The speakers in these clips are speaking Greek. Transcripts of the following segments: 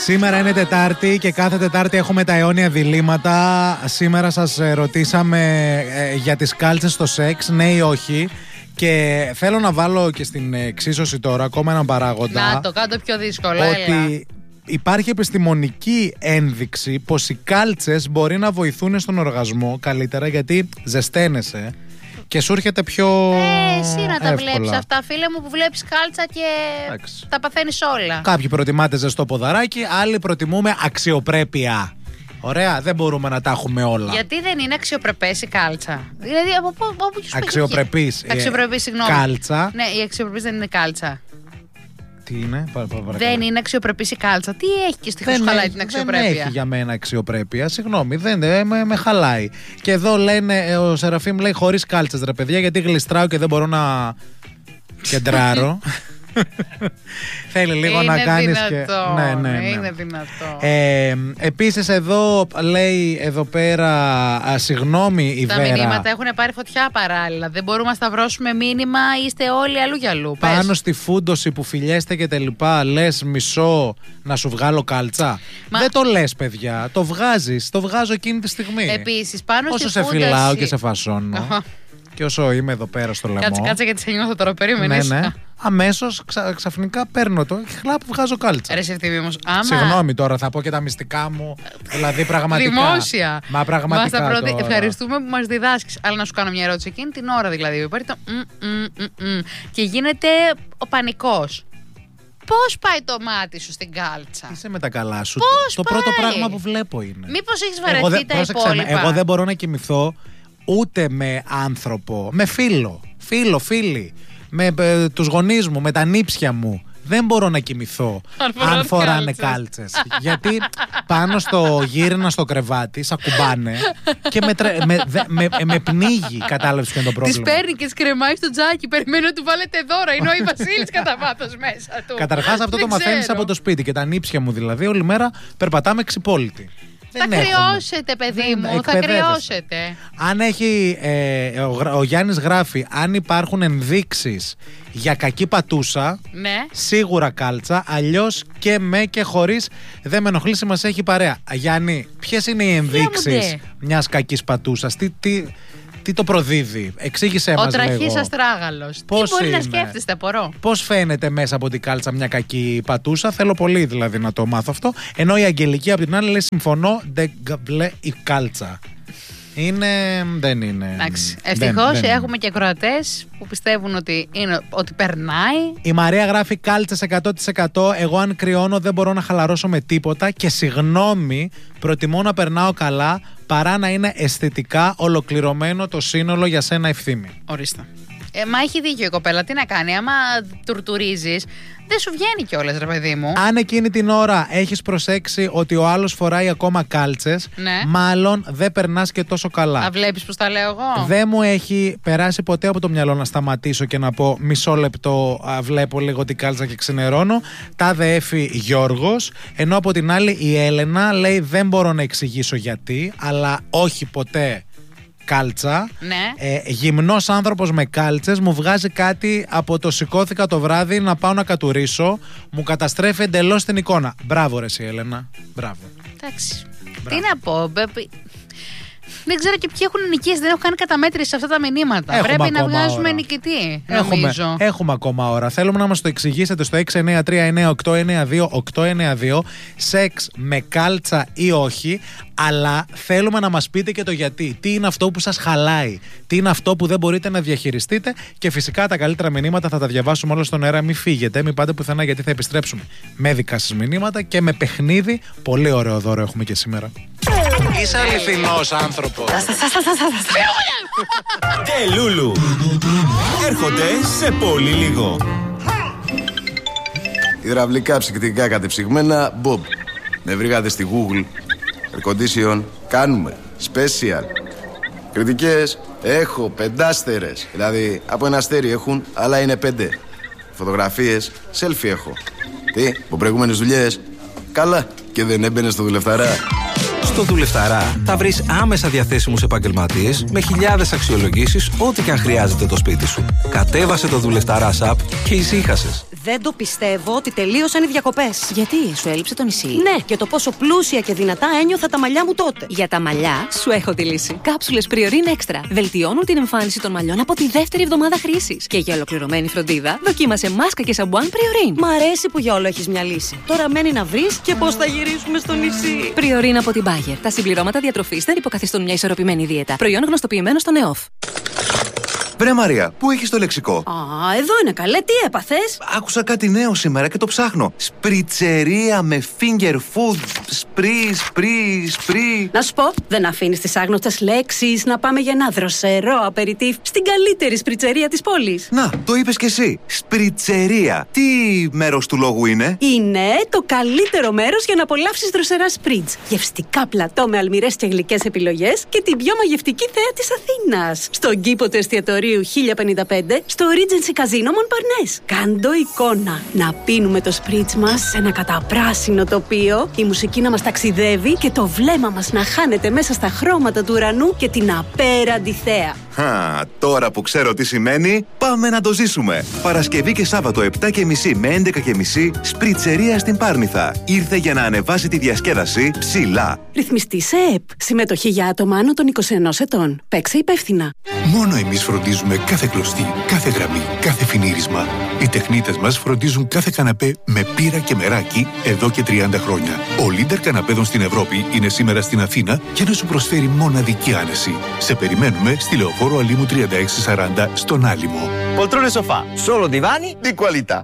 Σήμερα είναι Τετάρτη και κάθε Τετάρτη έχουμε τα αιώνια διλήμματα. Σήμερα σας ρωτήσαμε για τις κάλτσες στο σεξ, ναι ή όχι. Και θέλω να βάλω και στην εξίσωση τώρα ακόμα έναν παράγοντα. Να το κάτω πιο δύσκολο, ότι υπάρχει επιστημονική ένδειξη πως οι κάλτσες μπορεί να βοηθούν στον οργασμό καλύτερα, γιατί ζεσταίνεσαι και σου έρχεται πιο εσύ να τα βλέπεις αυτά, φίλε μου, που βλέπεις κάλτσα και τα παθαίνεις όλα. Κάποιοι προτιμάτε ζεστό ποδαράκι, άλλοι προτιμούμε αξιοπρέπεια. Ωραία, δεν μπορούμε να τα έχουμε όλα. Γιατί δεν είναι αξιοπρεπές η κάλτσα? Δηλαδή από πού αξιοπρεπής συγγνώμη. Κάλτσα. Ναι, η αξιοπρεπής δεν είναι κάλτσα. Τι είναι, δεν είναι αξιοπρεπής η κάλτσα. Τι έχει και στη χώρα χαλάει την αξιοπρέπεια? Δεν έχει για μένα αξιοπρέπεια. Συγγνώμη, με χαλάει. Και εδώ λένε, ο Σεραφείμ λέει χωρίς κάλτσες ρε παιδιά, γιατί γλιστράω και δεν μπορώ να κεντράρω. Θέλει λίγο να κάνεις και... Ναι. Είναι δυνατό. Επίσης εδώ λέει εδώ πέρα, συγγνώμη η Βέρα. Τα μηνύματα έχουν πάρει φωτιά παράλληλα. Δεν μπορούμε να σταυρώσουμε μήνυμα, είστε όλοι αλλού για αλλού. Πάνω στη φούντωση που φιλιέστε και τα λοιπά, λες μισό να σου βγάλω κάλτσα. Δεν το λες παιδιά, το βγάζεις, το βγάζω εκείνη τη στιγμή. Επίσης πάνω όσο στη σε φούντωση... φυλάω και σε φασώνω. Και όσο είμαι εδώ πέρα στο λαιμό. Κάτσε γιατί σε νιώθω τώρα, περίμενες. Ναι. Αμέσως ξαφνικά παίρνω το και χλάπ βγάζω κάλτσα. Ρε Σεφτίμη όμως, συγγνώμη τώρα, θα πω και τα μυστικά μου. Δηλαδή πραγματικά. Δημόσια. Μα πραγματικά. Ευχαριστούμε που μας διδάσκεις. Αλλά να σου κάνω μια ερώτηση. Εκείνη την ώρα δηλαδή υπάρχει το και γίνεται ο πανικός. Πώς πάει το μάτι σου στην κάλτσα? Είσαι με τα καλά σου. Πώς το πάει? πρώτο πράγμα που βλέπω είναι. Μήπως έχεις βαρεθεί τα υπόλοιπα? Εγώ δεν μπορώ να κοιμηθώ ούτε με άνθρωπο, με φίλοι, με τους γονείς μου, με τα νύψια μου. Δεν μπορώ να κοιμηθώ αν φοράνε κάλτσες. Γιατί πάνω στο γύρινα στο κρεβάτι, σ' ακουμπάνε και με πνίγει. Κατάλαβες ποιο είναι το πρόβλημα? Τις παίρνει και τις κρεμάει στο τζάκι. Περιμένει να του βάλετε δώρα. Είναι ο Ι Βασίλης κατά βάθος μέσα του. Καταρχάς αυτό το μαθαίνεις από το σπίτι. Και τα νύψια μου δηλαδή όλη μέρα περπατάμε ξυπόλυτοι. Θα κρυώσετε, παιδί μου, θα κρυώσετε. Αν έχει, ο Γιάννης γράφει, αν υπάρχουν ενδείξεις για κακή πατούσα, ναι, σίγουρα κάλτσα, αλλιώς και με και χωρίς δεν με ενοχλήσει, μας έχει παρέα. Γιάννη, ποιες είναι οι ενδείξεις μιας κακής πατούσας? Τι το προδίδει? Εξήγησέ μας λίγο. Ο τραχής αστράγαλος. Τι μπορεί να σκέφτεστε, απορώ. Πώς φαίνεται μέσα από την κάλτσα μια κακή πατούσα? Θέλω πολύ δηλαδή να το μάθω αυτό. Ενώ η Αγγελική από την άλλη λέει συμφωνώ, δεν μπλε η κάλτσα. Δεν είναι. Εντάξει. Ευτυχώς έχουμε και ακροατές που πιστεύουν ότι περνάει. Η Μαρία γράφει κάλτσες 100%. Εγώ αν κρυώνω δεν μπορώ να χαλαρώσω με τίποτα. Και συγγνώμη, προτιμώ να περνάω καλά παρά να είναι αισθητικά ολοκληρωμένο το σύνολο για σένα, Ευθύμη. Ορίστε. Μα έχει δίκιο η κοπέλα. Τι να κάνει, άμα τουρτουρίζεις, δεν σου βγαίνει κιόλας, ρε παιδί μου. Αν εκείνη την ώρα έχεις προσέξει ότι ο άλλος φοράει ακόμα κάλτσες, ναι, μάλλον δεν περνάς και τόσο καλά. Α, βλέπεις πως τα λέω εγώ? Δεν μου έχει περάσει ποτέ από το μυαλό να σταματήσω και να πω μισό λεπτό, βλέπω λίγο την κάλτσα και ξενερώνω. Τάδε έφη Γιώργος. Ενώ από την άλλη η Έλενα λέει δεν μπορώ να εξηγήσω γιατί, αλλά όχι ποτέ κάλτσα. Ναι. Γυμνός άνθρωπος με κάλτσες μου βγάζει κάτι από το σηκώθηκα το βράδυ να πάω να κατουρίσω. Μου καταστρέφει εντελώς την εικόνα. Μπράβο ρε εσύ Έλενα. Μπράβο. Εντάξει. Τι να πω. Δεν ξέρω και ποιοι έχουν νικήσει. Δεν έχω κάνει καταμέτρηση σε αυτά τα μηνύματα. Πρέπει να βγάζουμε νικητή, νομίζω. Έχουμε ακόμα ώρα. Θέλουμε να μας το εξηγήσετε στο 693-9892-892. Σεξ με κάλτσα ή όχι. Αλλά θέλουμε να μας πείτε και το γιατί. Τι είναι αυτό που σας χαλάει? Τι είναι αυτό που δεν μπορείτε να διαχειριστείτε? Και φυσικά τα καλύτερα μηνύματα θα τα διαβάσουμε όλα στον αέρα. Μην φύγετε, μην πάτε πουθενά, γιατί θα επιστρέψουμε με δικά σας μηνύματα και με παιχνίδι. Πολύ ωραίο δώρο έχουμε και σήμερα. Είσαι αληθινός άνθρωπος. Ντε Λούλου. Έρχονται σε πολύ λίγο. Υδραυλικά ψυκτικά κατεψυγμένα Bob. Με βρήκατε στη Google. Air condition κάνουμε. Special. Κριτικές έχω 5 Δηλαδή από 1 αστέρι έχουν, αλλά είναι 5. Φωτογραφίες, selfie έχω. Τι, από προηγούμενες δουλειές? Καλά, και δεν έμπαινε στο δουλευταρά. Στο Δουλευταρά θα βρεις άμεσα διαθέσιμους επαγγελματίες με χιλιάδες αξιολογήσεις, ό,τι και αν χρειάζεται το σπίτι σου. Κατέβασε το Δουλευταρά app και ησύχασες. Δεν το πιστεύω ότι τελείωσαν οι διακοπές. Γιατί, σου έλειψε το νησί? Ναι, και το πόσο πλούσια και δυνατά ένιωθα τα μαλλιά μου τότε. Για τα μαλλιά, σου έχω τη λύση. Κάψουλες Priorin Extra βελτιώνουν την εμφάνιση των μαλλιών από τη δεύτερη εβδομάδα χρήσης. Και για ολοκληρωμένη φροντίδα, δοκίμασε μάσκα και σαμπουάν Priorin. Μ' αρέσει που για όλο έχεις μια λύση. Τώρα μένει να βρεις και πώς θα γυρίσουμε στο νησί. Priorin από την Bayer. Τα συμπληρώματα διατροφής δεν υποκαθιστούν μια ισορροπημένη δίαιτα. Προϊόν γνωστοποιημένο στο ΝΕΟΦ. Βρε Μαρία, πού έχεις το λεξικό? Α, εδώ είναι καλέ, τι έπαθες? Άκουσα κάτι νέο σήμερα και το ψάχνω. Σπριτσερία με finger food. Σπρι. Να σου πω, δεν αφήνεις τις άγνωστες λέξεις να πάμε για ένα δροσερό απεριτίφ στην καλύτερη σπριτσερία της πόλης. Να, το είπες κι εσύ. Σπριτσερία. Τι μέρος του λόγου είναι? Είναι το καλύτερο μέρος για να απολαύσεις δροσερά σπριτζ. Γευστικά πλατό με αλμυρές και γλυκές επιλογές και την πιο μαγευτική θέα της Αθήνας. Στον κήπο του εστιατορίου 1055 στο Regency Casino Montparnasse. Κάντο εικόνα. Να πίνουμε το σπριτζ μας σε ένα καταπράσινο τοπίο, η μουσική να μας ταξιδεύει και το βλέμμα μας να χάνεται μέσα στα χρώματα του ουρανού και την απέραντη θέα. Τώρα που ξέρω τι σημαίνει, πάμε να το ζήσουμε. Παρασκευή και Σάββατο 7.30 με 11.30 σπριτσερία στην Πάρνηθα. Ήρθε για να ανεβάσει τη διασκέδαση ψηλά. Ρυθμιστή σε ΕΠ. Συμμετοχή για άτομα άνω των 21 ετών. Παίξε υπεύθυνα. Μόνο εμείς φροντίζουμε κάθε κλωστή, κάθε γραμμή, κάθε φινίρισμα. Οι τεχνίτες μας φροντίζουν κάθε καναπέ με πύρα και μεράκι εδώ και 30 χρόνια. Ο Leader καναπέδων στην Ευρώπη είναι σήμερα στην Αθήνα για να σου προσφέρει μοναδική άνεση. Σε περιμένουμε στη Λεωφόρο Αλήμου 3640 στον Άλυμο. Poltrone sofà, solo divani di qualità.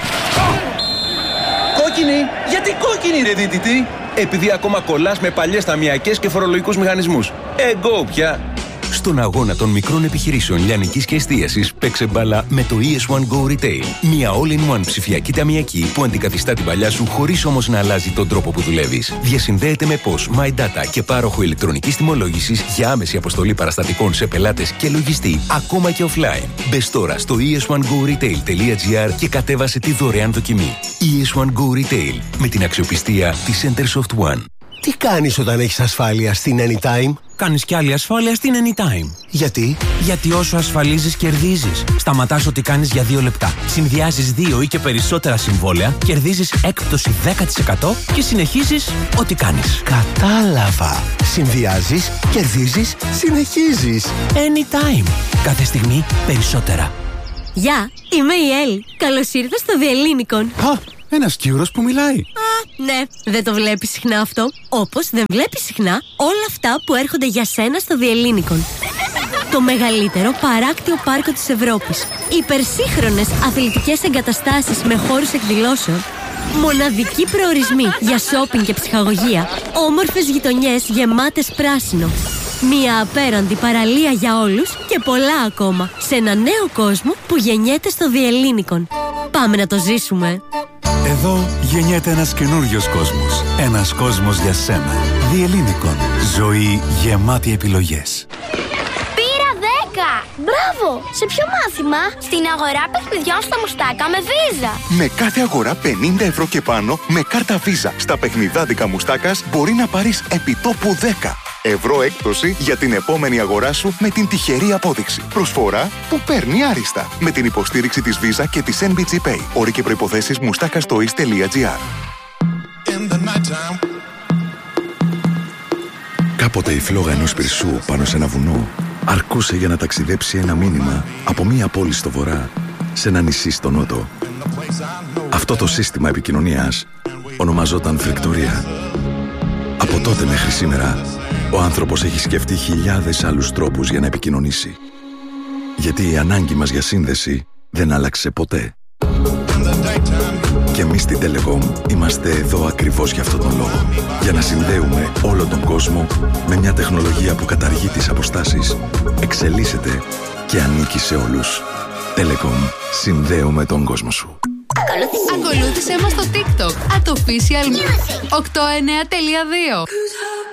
Κόκκινη! Γιατί κόκκινη ρε δίτητη? Επειδή ακόμα κολλάς με παλιές ταμιακές και φορολογικούς μηχανισμούς. Εγώ πια! Στον αγώνα των μικρών επιχειρήσεων λιανικής και εστίασης παίξε μπάλα με το ES1 Go Retail. Μια all-in-one ψηφιακή ταμιακή που αντικαθιστά την παλιά σου χωρίς όμως να αλλάζει τον τρόπο που δουλεύεις. Διασυνδέεται με POS, My Data και πάροχο ηλεκτρονικής τιμολόγησης για άμεση αποστολή παραστατικών σε πελάτες και λογιστή, ακόμα και offline. Μπες τώρα στο es1goretail.gr και κατέβασε τη δωρεάν δοκιμή. ES1 Go Retail με την αξιοπιστία της Centersoft One. Τι κάνεις όταν έχεις ασφάλεια στην Anytime? Κάνεις κι άλλη ασφάλεια στην Anytime. Γιατί? Γιατί όσο ασφαλίζεις, κερδίζεις. Σταματάς ό,τι κάνεις για 2 λεπτά. Συνδυάζεις 2 ή και περισσότερα συμβόλαια, κερδίζεις έκπτωση 10% και συνεχίζεις ό,τι κάνεις. Κατάλαβα. Συνδυάζεις, κερδίζεις, συνεχίζεις. Anytime. Κάθε στιγμή περισσότερα. Γεια, είμαι η Ελ. Καλώς ήρθα στο Διελλήνικον. Ένας Κύρος που μιλάει. Ναι, δεν το βλέπεις συχνά αυτό. Όπως δεν βλέπεις συχνά όλα αυτά που έρχονται για σένα στο Διελλήνικον. Το μεγαλύτερο παράκτιο πάρκο της Ευρώπης. Υπερσύγχρονες αθλητικές εγκαταστάσεις με χώρους εκδηλώσεων. Μοναδικοί προορισμοί για σόπινγκ και ψυχαγωγία. Όμορφες γειτονιές γεμάτες πράσινο. Μια απέραντη παραλία για όλους και πολλά ακόμα. Σε ένα νέο κόσμο που γεννιέται στο Διελλήνικον. Πάμε να το ζήσουμε. Εδώ γεννιέται ένας καινούριος κόσμος. Ένας κόσμος για σένα. Διελλήνικον. Ζωή γεμάτη επιλογές. Πήρα 10! Μπράβο! Σε ποιο μάθημα? Στην αγορά παιχνιδιών στα Μουστάκα με Visa. Με κάθε αγορά 50 ευρώ και πάνω με κάρτα Visa στα παιχνιδάδικα Μουστάκας μπορεί να πάρεις επιτόπου 10 ευρώ έκπτωση για την επόμενη αγορά σου με την τυχερή απόδειξη. Προσφορά που παίρνει άριστα. Με την υποστήριξη της Visa και της NBG Pay. Όροι και προϋποθέσεις mustakastois.gr. Κάποτε η φλόγα ενός πυρσού πάνω σε ένα βουνό αρκούσε για να ταξιδέψει ένα μήνυμα από μία πόλη στο βορρά σε ένα νησί στο νότο. Αυτό το σύστημα επικοινωνίας ονομαζόταν φρεκτορία. Από τότε μέχρι σήμερα, ο άνθρωπος έχει σκεφτεί χιλιάδες άλλους τρόπους για να επικοινωνήσει. Γιατί η ανάγκη μας για σύνδεση δεν άλλαξε ποτέ. Και εμείς στην Telecom είμαστε εδώ ακριβώς για αυτόν τον λόγο. Για να συνδέουμε όλο τον κόσμο με μια τεχνολογία που καταργεί τις αποστάσεις, εξελίσσεται και ανήκει σε όλους. Telecom. Συνδέουμε τον κόσμο σου. Ακολούθησέ μας στο TikTok @official 89.2.